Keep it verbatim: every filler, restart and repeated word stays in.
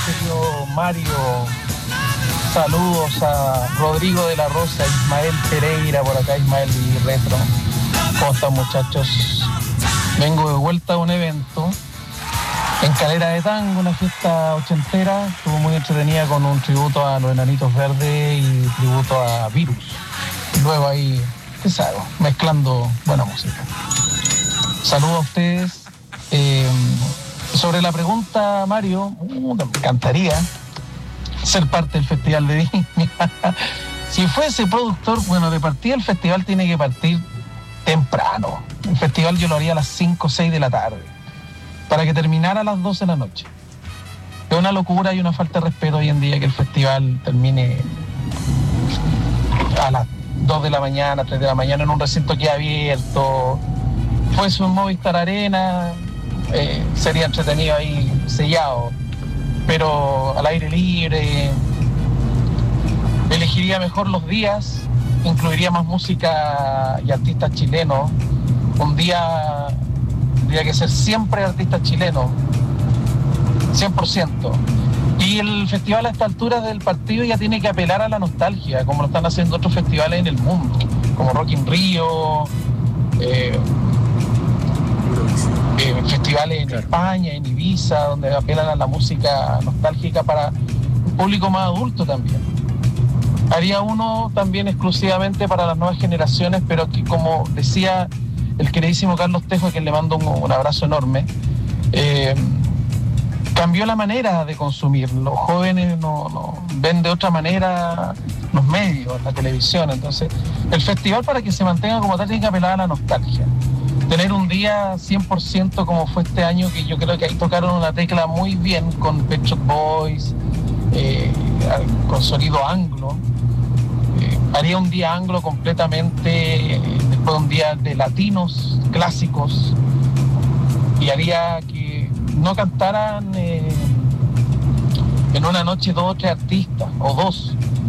querido Mario. Saludos a Rodrigo de la Rosa, Ismael Pereira, por acá Ismael y Retro. ¿Cómo están, muchachos? Vengo de vuelta a un evento en Calera de Tango, una fiesta ochentera. Estuvo muy entretenida con un tributo a los Enanitos Verdes y tributo a Virus. Y luego ahí, qué sabe, mezclando buena música. Saludos a ustedes. Eh, sobre la pregunta, Mario, uh, me encantaría ser parte del Festival de Viña. Si fuese productor, bueno, de partida el festival tiene que partir temprano. El festival yo lo haría a las cinco o seis de la tarde, para que terminara a las doce de la noche. Es una locura y una falta de respeto hoy en día que el festival termine a las dos de la mañana, tres de la mañana, en un recinto que abierto. Fuese un Movistar Arena, eh, sería entretenido ahí sellado, pero al aire libre. Elegiría mejor los días, incluiría más música y artistas chilenos. Un día tendría que ser siempre artistas chilenos, cien por ciento. Y el festival a esta altura del partido ya tiene que apelar a la nostalgia, como lo están haciendo otros festivales en el mundo, como Rock in Rio, eh, eh, festivales en España, en Ibiza, donde apelan a la música nostálgica para un público más adulto también. Haría uno también exclusivamente para las nuevas generaciones, pero que, como decía el queridísimo Carlos Tejo, a quien le mando un, un abrazo enorme, eh, cambió la manera de consumir. Los jóvenes no, no ven de otra manera los medios, la televisión. Entonces, el festival, para que se mantenga como tal, tiene que apelar a la nostalgia. Tener un día cien por ciento como fue este año, que yo creo que ahí tocaron una tecla muy bien con Pet Shop Boys, eh, con sonido anglo. Eh, haría un día anglo completamente, eh, después un día de latinos clásicos, y haría que no cantaran eh, en una noche dos o tres artistas, o dos,